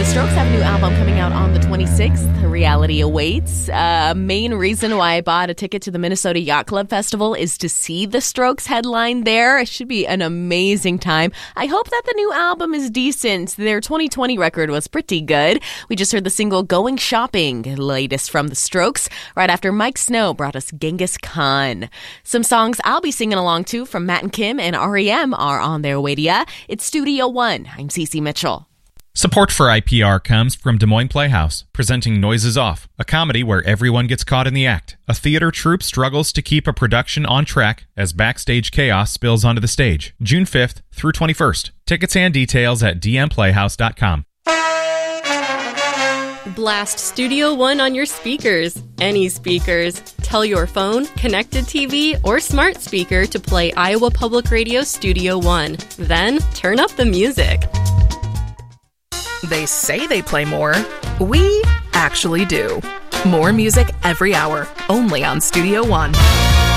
Strokes have a new album coming out on the 26th. Reality awaits. Main reason why I bought a ticket to the Minnesota Yacht Club Festival is to see the Strokes headline there. It should be an amazing time. I hope that the new album is decent. Their 2020 record was pretty good. We just heard the single Going Shopping, latest from the Strokes, right after Mike Snow brought us Genghis Khan. Some songs I'll be singing along to from Matt and Kim and REM are on their way to ya. It's Studio One. I'm Cece Mitchell. Support for IPR comes from Des Moines Playhouse, presenting Noises Off, a comedy where everyone gets caught in the act. A theater troupe struggles to keep a production on track as backstage chaos spills onto the stage. June 5th through 21st. Tickets and details at dmplayhouse.com. Blast Studio One on your speakers. Any speakers. Tell your phone, connected TV, or smart speaker to play Iowa Public Radio Studio One. Then turn up the music. They say they play more. We actually do. More music every hour, only on Studio One.